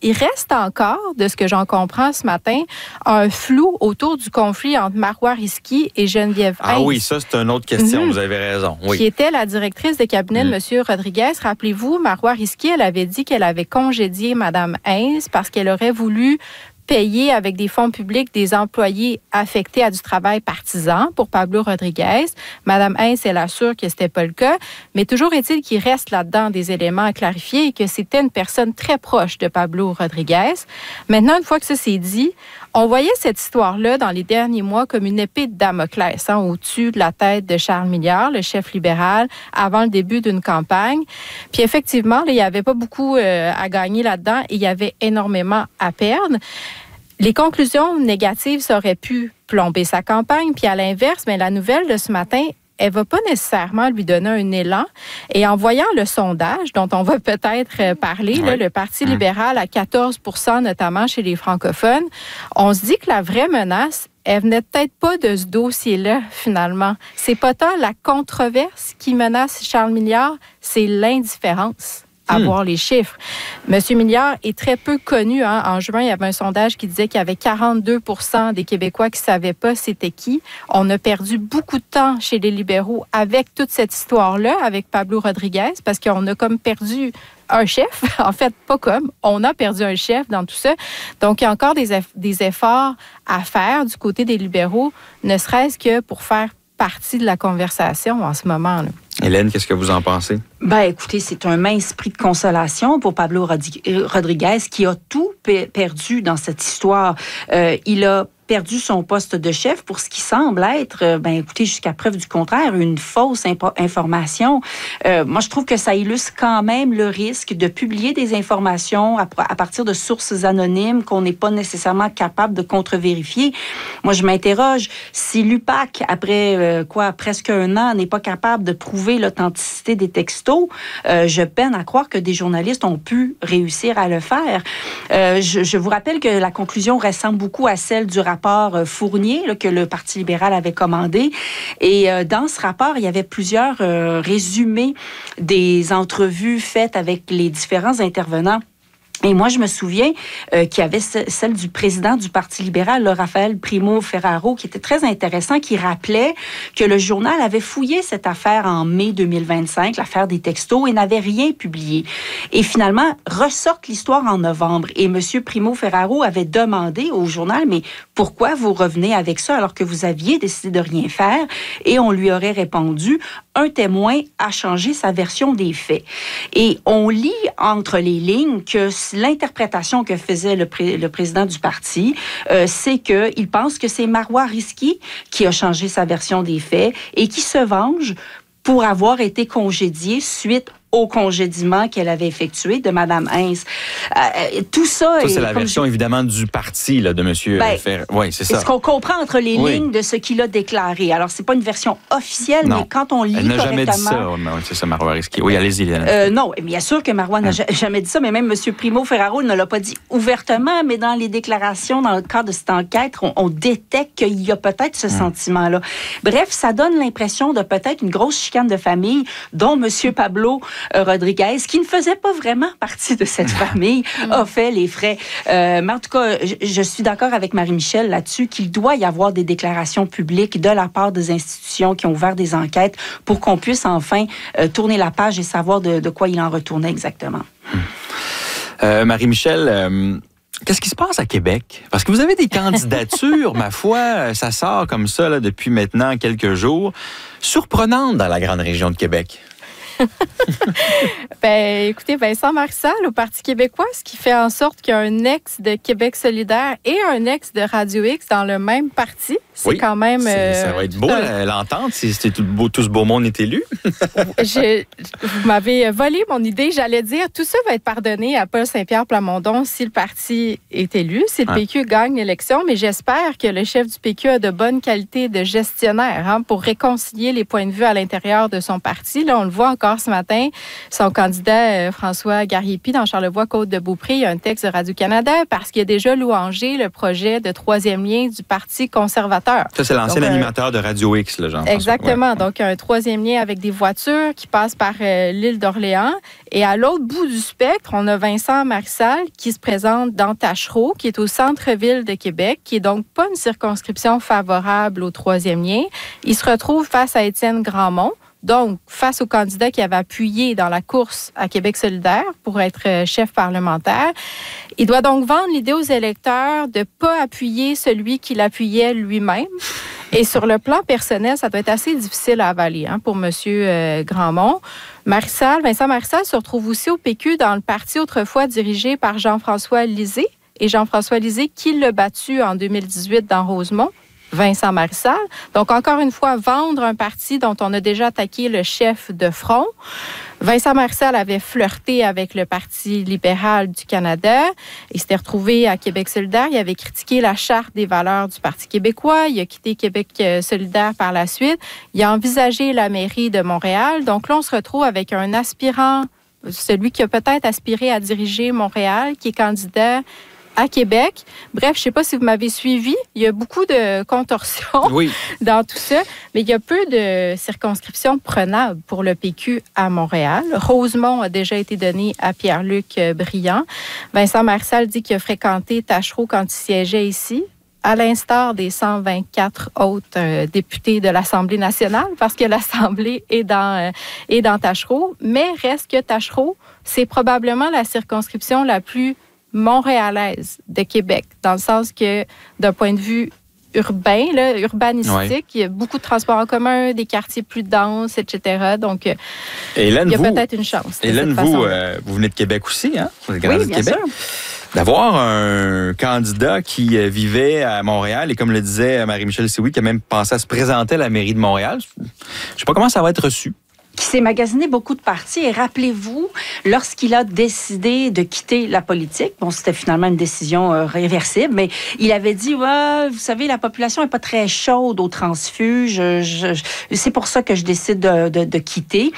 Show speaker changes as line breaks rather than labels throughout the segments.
il reste encore, de ce que j'en comprends ce matin, un flou autour du conflit entre Marois Risky et Geneviève Hintz.
Ah oui, ça, c'est une autre question, vous avez raison. Oui.
Qui était la directrice de cabinet de M. Rodriguez. Rappelez-vous, Marois Risky, elle avait dit qu'elle avait congédié Mme Hintz parce qu'elle aurait voulu payer avec des fonds publics des employés affectés à du travail partisan pour Pablo Rodriguez. Mme Hintz, elle assure que ce n'était pas le cas, mais toujours est-il qu'il reste là-dedans des éléments à clarifier et que c'était une personne très proche de Pablo Rodriguez. Maintenant, une fois que ça s'est dit, on voyait cette histoire-là dans les derniers mois comme une épée de Damoclès au-dessus de la tête de Charles Milliard, le chef libéral, avant le début d'une campagne. Puis effectivement, là, il n'y avait pas beaucoup à gagner là-dedans et il y avait énormément à perdre. Les conclusions négatives, ça aurait pu plomber sa campagne. Puis à l'inverse, mais la nouvelle de ce matin, elle ne va pas nécessairement lui donner un élan. Et en voyant le sondage, dont on va peut-être parler, là, le Parti libéral à 14 % notamment chez les francophones, on se dit que la vraie menace, elle venait peut-être pas de ce dossier-là, finalement. C'est pas tant la controverse qui menace Charles Milliard, c'est l'indifférence à voir les chiffres. M. Milliard est très peu connu. En juin, il y avait un sondage qui disait qu'il y avait 42 % des Québécois qui ne savaient pas c'était qui. On a perdu beaucoup de temps chez les libéraux avec toute cette histoire-là, avec Pablo Rodriguez, parce qu'on a comme perdu un chef. En fait, pas comme. On a perdu un chef dans tout ça. Donc, il y a encore des efforts à faire du côté des libéraux, ne serait-ce que pour faire partie de la conversation en ce moment-là.
Hélène, qu'est-ce que vous en pensez?
Ben, écoutez, c'est un mince prix de consolation pour Pablo Rodriguez qui a tout perdu dans cette histoire. Il a perdu son poste de chef pour ce qui semble être, ben écoutez, jusqu'à preuve du contraire, une fausse information. Moi, je trouve que ça illustre quand même le risque de publier des informations à partir de sources anonymes qu'on n'est pas nécessairement capable de contre-vérifier. Moi, je m'interroge, si l'UPAC, après presque un an, n'est pas capable de prouver l'authenticité des textos, je peine à croire que des journalistes ont pu réussir à le faire. Je vous rappelle que la conclusion ressemble beaucoup à celle du rapport Fournier là, que le Parti libéral avait commandé. Et dans ce rapport, il y avait plusieurs résumés des entrevues faites avec les différents intervenants. Et moi, je me souviens qu'il y avait celle du président du Parti libéral, là, Raphaël Primo Ferraro, qui était très intéressant, qui rappelait que le journal avait fouillé cette affaire en mai 2025, l'affaire des textos, et n'avait rien publié. Et finalement, ressorte l'histoire en novembre. Et M. Primo Ferraro avait demandé au journal, mais pourquoi vous revenez avec ça alors que vous aviez décidé de rien faire? Et on lui aurait répondu, un témoin a changé sa version des faits. Et on lit entre les lignes que l'interprétation que faisait le président du parti, c'est qu'il pense que c'est Marois Risky qui a changé sa version des faits et qui se venge pour avoir été congédié suite au congédiement qu'elle avait effectué de Mme Hintz. Tout ça...
Ça, c'est la version, évidemment, du parti là, de M. Ferraro. Oui, c'est ça.
C'est ce qu'on comprend entre les lignes de ce qu'il a déclaré. Alors, c'est pas une version officielle, mais quand on lit correctement...
Elle n'a jamais dit ça. Oui, c'est ça, Marois Risky. Oui, allez-y, Hélène.
Non, bien sûr que Marois n'a jamais dit ça, mais même M. Primo Ferraro ne l'a pas dit ouvertement, mais dans les déclarations, dans le cadre de cette enquête, on détecte qu'il y a peut-être ce sentiment-là. Bref, ça donne l'impression de peut-être une grosse chicane de famille dont M. Pablo Rodriguez, qui ne faisait pas vraiment partie de cette famille, a fait les frais. Mais en tout cas, je suis d'accord avec Marie-Michel là-dessus qu'il doit y avoir des déclarations publiques de la part des institutions qui ont ouvert des enquêtes pour qu'on puisse enfin tourner la page et savoir de quoi il en retournait exactement.
Marie-Michel... Qu'est-ce qui se passe à Québec? Parce que vous avez des candidatures, ma foi, ça sort comme ça là, depuis maintenant quelques jours, surprenantes dans la grande région de Québec.
Écoutez, Vincent Marissal au Parti québécois, ce qui fait en sorte qu'il y a un ex de Québec solidaire et un ex de Radio X dans le même parti. C'est quand même...
ça va être beau l'entente si tout ce beau monde est élu.
Vous m'avez volé mon idée. J'allais dire, tout ça va être pardonné à Paul Saint-Pierre Plamondon si le parti est élu, si le PQ gagne l'élection. Mais j'espère que le chef du PQ a de bonnes qualités de gestionnaire pour réconcilier les points de vue à l'intérieur de son parti. Là, on le voit encore ce matin. Son candidat, François Gariepi, dans Charlevoix-Côte-de-Beaupré, il y a un texte de Radio-Canada parce qu'il a déjà louangé le projet de troisième lien du Parti conservateur animateur.
Ça, c'est l'ancien animateur de Radio X, là, Jean-François.
Exactement. Ouais. Donc, un troisième lien avec des voitures qui passent par l'île d'Orléans. Et à l'autre bout du spectre, on a Vincent Marissal qui se présente dans Taschereau, qui est au centre-ville de Québec, qui est donc pas une circonscription favorable au troisième lien. Il se retrouve face à Étienne Grandmont. Donc, face au candidat qui avait appuyé dans la course à Québec solidaire pour être chef parlementaire, il doit donc vendre l'idée aux électeurs de ne pas appuyer celui qui l'appuyait lui-même. Et sur le plan personnel, ça doit être assez difficile à avaler pour M. Grandmont. Vincent Marissal se retrouve aussi au PQ dans le parti autrefois dirigé par Jean-François Lisée. Et Jean-François Lisée qui l'a battu en 2018 dans Rosemont. Vincent Marissal. Donc, encore une fois, vendre un parti dont on a déjà attaqué le chef de front. Vincent Marissal avait flirté avec le Parti libéral du Canada. Il s'était retrouvé à Québec solidaire. Il avait critiqué la charte des valeurs du Parti québécois. Il a quitté Québec solidaire par la suite. Il a envisagé la mairie de Montréal. Donc là, on se retrouve avec un aspirant, celui qui a peut-être aspiré à diriger Montréal, qui est candidat à Québec. Bref, je ne sais pas si vous m'avez suivi. Il y a beaucoup de contorsions dans tout ça, mais il y a peu de circonscriptions prenables pour le PQ à Montréal. Rosemont a déjà été donné à Pierre-Luc Briand. Vincent Marissal dit qu'il a fréquenté Taschereau quand il siégeait ici, à l'instar des 124 autres députés de l'Assemblée nationale, parce que l'Assemblée est dans Taschereau. Mais reste que Taschereau, c'est probablement la circonscription la plus montréalaise de Québec, dans le sens que, d'un point de vue urbain, urbanistique, il y a beaucoup de transports en commun, des quartiers plus denses, etc. Donc,
Hélène,
il y a peut-être une chance.
Hélène, vous venez de Québec aussi, hein? Vous êtes grandi de Québec. Sûr. D'avoir un candidat qui vivait à Montréal et, comme le disait Marie-Michel Sioui, qui a même pensé à se présenter à la mairie de Montréal, je ne sais pas comment ça va être reçu.
Qui s'est magasiné beaucoup de partis. Et rappelez-vous, lorsqu'il a décidé de quitter la politique, bon, c'était finalement une décision réversible, mais il avait dit, vous savez, la population n'est pas très chaude au transfuge. C'est pour ça que je décide de quitter.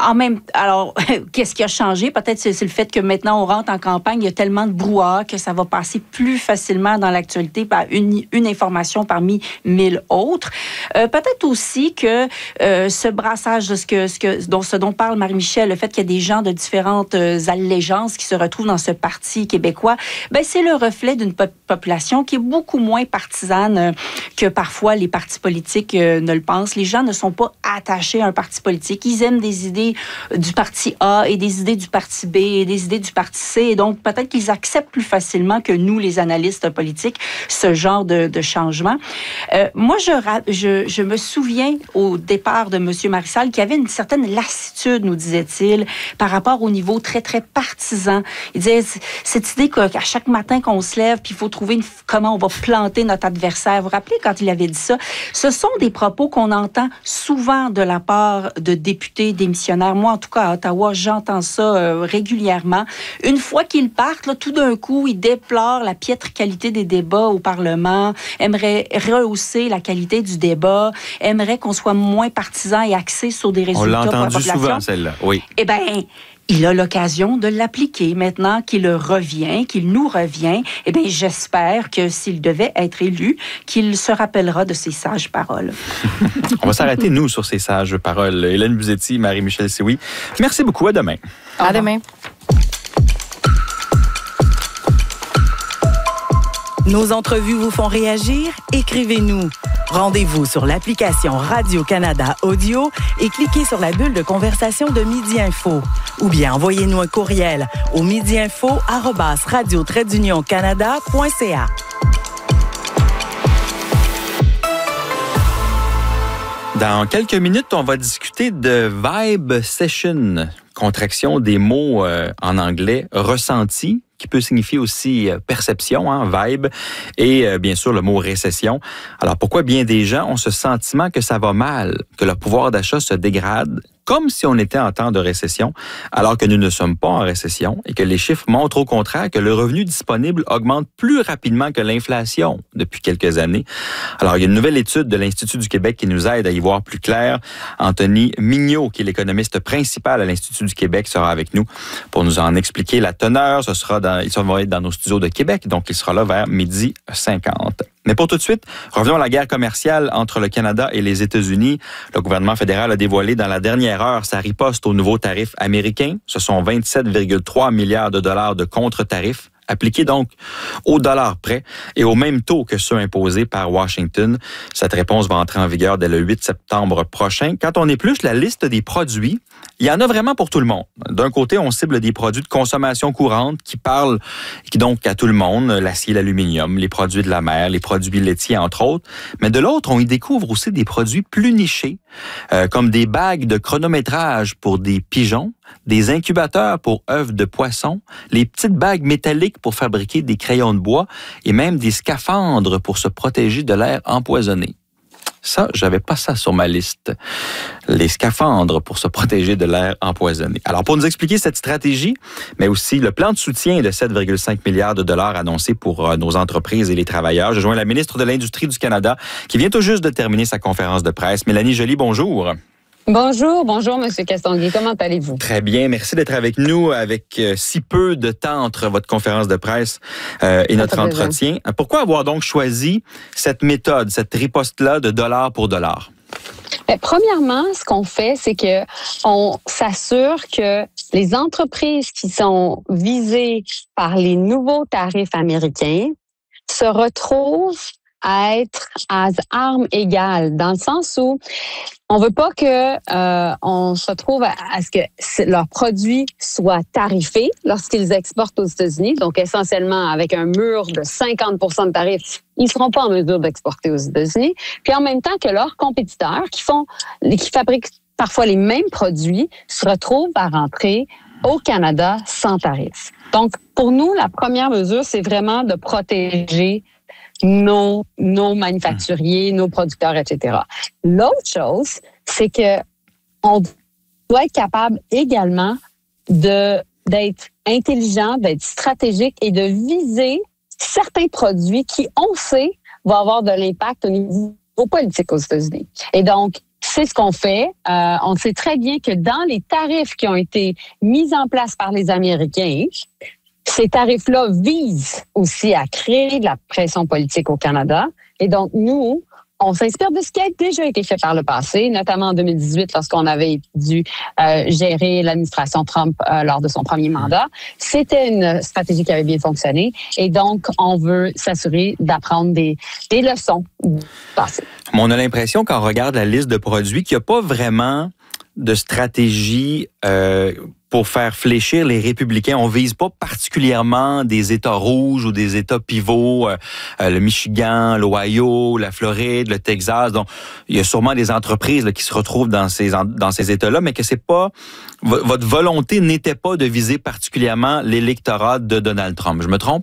Alors, qu'est-ce qui a changé? Peut-être c'est le fait que maintenant, on rentre en campagne, il y a tellement de brouhaha que ça va passer plus facilement dans l'actualité par une information parmi 1000 autres. Peut-être aussi que ce brassage de ce dont parle Marie-Michel, le fait qu'il y a des gens de différentes allégeances qui se retrouvent dans ce parti québécois, c'est le reflet d'une population qui est beaucoup moins partisane que parfois les partis politiques ne le pensent. Les gens ne sont pas attachés à un parti politique. Ils aiment des idées du parti A et des idées du parti B et des idées du parti C. Et donc, peut-être qu'ils acceptent plus facilement que nous, les analystes politiques, ce genre de changement. Moi, je me souviens au départ de M. Marissal qu'il y avait une certaine lassitude, nous disait-il, par rapport au niveau très, très partisan. Il disait, cette idée qu'à chaque matin qu'on se lève, puis il faut trouver comment on va planter notre adversaire. Vous vous rappelez quand il avait dit ça? Ce sont des propos qu'on entend souvent de la part de députés démissionnaires. Moi, en tout cas, à Ottawa, j'entends ça régulièrement. Une fois qu'ils partent, là, tout d'un coup, ils déplorent la piètre qualité des débats au Parlement, aimeraient rehausser la qualité du débat, aimeraient qu'on soit moins partisan et axé sur des résultats.
On l'a entendu souvent, celle-là, oui.
Eh bien, il a l'occasion de l'appliquer. Maintenant qu'il nous revient, eh bien, j'espère que s'il devait être élu, qu'il se rappellera de ces sages paroles.
On va s'arrêter, nous, sur ces sages paroles. Hélène Buzetti, Marie-Michel Sioui. Merci beaucoup. À demain.
À demain.
Nos entrevues vous font réagir? Écrivez-nous. Rendez-vous sur l'application Radio-Canada Audio et cliquez sur la bulle de conversation de Midi Info. Ou bien envoyez-nous un courriel au midiinfo@radio-canada.ca.
Dans quelques minutes, on va discuter de Vibe Session, contraction des mots en anglais ressenti, qui peut signifier aussi perception, vibe, et bien sûr le mot récession. Alors pourquoi bien des gens ont ce sentiment que ça va mal, que leur pouvoir d'achat se dégrade, comme si on était en temps de récession, alors que nous ne sommes pas en récession et que les chiffres montrent au contraire que le revenu disponible augmente plus rapidement que l'inflation depuis quelques années. Alors, il y a une nouvelle étude de l'Institut du Québec qui nous aide à y voir plus clair. Anthony Mignot, qui est l'économiste principal à l'Institut du Québec, sera avec nous pour nous en expliquer la teneur. Il va être dans nos studios de Québec, donc il sera là vers 12h50. Mais pour tout de suite, revenons à la guerre commerciale entre le Canada et les États-Unis. Le gouvernement fédéral a dévoilé dans la dernière heure sa riposte aux nouveaux tarifs américains. Ce sont 27,3 milliards de dollars de contre-tarifs appliqués donc au dollar près et au même taux que ceux imposés par Washington. Cette réponse va entrer en vigueur dès le 8 septembre prochain. Quand on épluche la liste des produits, il y en a vraiment pour tout le monde. D'un côté, on cible des produits de consommation courante qui parlent donc à tout le monde, l'acier, l'aluminium, les produits de la mer, les produits laitiers, entre autres. Mais de l'autre, on y découvre aussi des produits plus nichés, comme des bagues de chronométrage pour des pigeons, des incubateurs pour œufs de poisson, les petites bagues métalliques pour fabriquer des crayons de bois et même des scaphandres pour se protéger de l'air empoisonné. Ça, j'avais pas ça sur ma liste. Les scaphandres pour se protéger de l'air empoisonné. Alors, pour nous expliquer cette stratégie, mais aussi le plan de soutien de 7,5 milliards de dollars annoncé pour nos entreprises et les travailleurs, je joins la ministre de l'Industrie du Canada qui vient tout juste de terminer sa conférence de presse. Mélanie Joly, bonjour.
Bonjour, M. Castonguay. Comment allez-vous?
Très bien. Merci d'être avec nous avec si peu de temps entre votre conférence de presse et notre entretien. Pourquoi avoir donc choisi cette méthode, cette riposte-là de dollar pour dollar?
Bien, premièrement, ce qu'on fait, c'est que on s'assure que les entreprises qui sont visées par les nouveaux tarifs américains se retrouvent à être à armes égales, dans le sens où on veut pas que on se retrouve à ce que leurs produits soient tarifés lorsqu'ils exportent aux États-Unis, donc essentiellement avec un mur de 50% de tarifs, ils seront pas en mesure d'exporter aux États-Unis. Puis en même temps que leurs compétiteurs qui fabriquent parfois les mêmes produits se retrouvent à rentrer au Canada sans tarif. Donc pour nous, la première mesure, c'est vraiment de protéger nos manufacturiers, nos producteurs, etc. L'autre chose, c'est que on doit être capable également d'être intelligent, d'être stratégique et de viser certains produits qui, on sait, vont avoir de l'impact au niveau politique aux États-Unis. Et donc, c'est ce qu'on fait. On sait très bien que dans les tarifs qui ont été mis en place par les Américains, ces tarifs-là visent aussi à créer de la pression politique au Canada. Et donc, nous, on s'inspire de ce qui a déjà été fait par le passé, notamment en 2018, lorsqu'on avait dû gérer l'administration Trump lors de son premier mandat. C'était une stratégie qui avait bien fonctionné. Et donc, on veut s'assurer d'apprendre des leçons du passé.
On a l'impression, quand on regarde la liste de produits, qu'il n'y a pas vraiment de stratégie pour faire fléchir les républicains. On vise pas particulièrement des États rouges ou des États pivots, le Michigan, l'Ohio, la Floride, le Texas. Donc, il y a sûrement des entreprises là, qui se retrouvent dans ces États-là, mais que c'est pas votre volonté n'était pas de viser particulièrement l'électorat de Donald Trump. Je me trompe?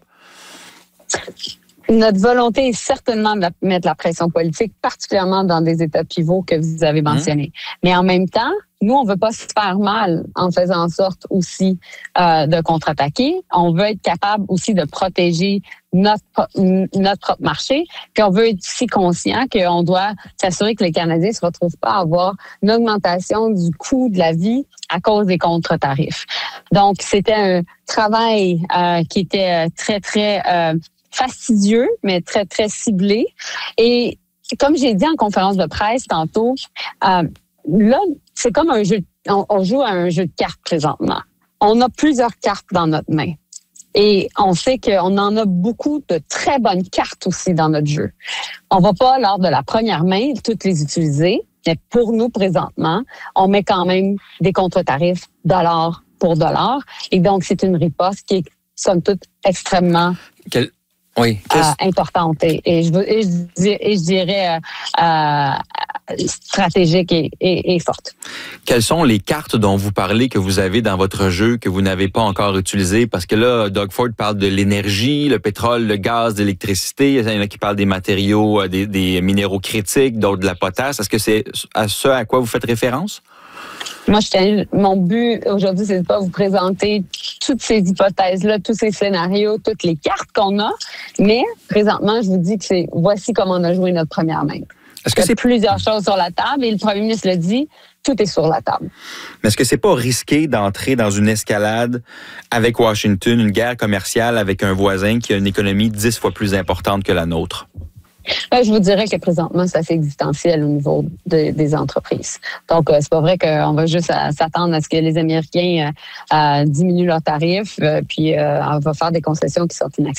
Notre volonté est certainement de mettre la pression politique, particulièrement dans des États pivots que vous avez mentionnés. Mais en même temps, nous, on veut pas se faire mal en faisant en sorte aussi de contre-attaquer. On veut être capable aussi de protéger notre propre marché. Puis on veut être aussi conscient qu'on doit s'assurer que les Canadiens se retrouvent pas à avoir une augmentation du coût de la vie à cause des contre-tarifs. Donc, c'était un travail qui était très, très fastidieux, mais très, très ciblé. Et comme j'ai dit en conférence de presse tantôt, là, c'est comme un jeu. On joue à un jeu de cartes présentement. On a plusieurs cartes dans notre main. Et on sait qu'on en a beaucoup de très bonnes cartes aussi dans notre jeu. On va pas, lors de la première main, toutes les utiliser. Mais pour nous, présentement, on met quand même des contre-tarifs dollar pour dollar. Et donc, c'est une riposte qui est, somme toute, extrêmement importante et je dirais stratégique et forte.
Quelles sont les cartes dont vous parlez que vous avez dans votre jeu que vous n'avez pas encore utilisées? Parce que là, Doug Ford parle de l'énergie, le pétrole, le gaz, l'électricité. Il y en a qui parlent des matériaux, des minéraux critiques, d'autres de la potasse. Est-ce que c'est à ce à quoi vous faites référence?
Moi, mon but aujourd'hui, c'est de pas vous présenter toutes ces hypothèses-là, tous ces scénarios, toutes les cartes qu'on a. Mais présentement, je vous dis que voici comment on a joué notre première main. Il y a plusieurs choses sur la table et le premier ministre le dit, tout est sur la table.
Mais est-ce que c'est pas risqué d'entrer dans une escalade avec Washington, une guerre commerciale avec un voisin qui a une économie 10 fois plus importante que la nôtre?
Je vous dirais que présentement, c'est assez existentiel au niveau des entreprises. Donc, c'est pas vrai qu'on va juste s'attendre à ce que les Américains diminuent leurs tarifs, puis on va faire des concessions qui sont inacceptables.